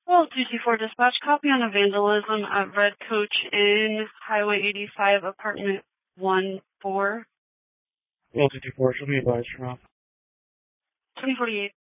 Well, 224 dispatch, copy on a vandalism at Red Coach Inn, Highway 85, apartment 14. Well, 224, should be advised from off. 2048.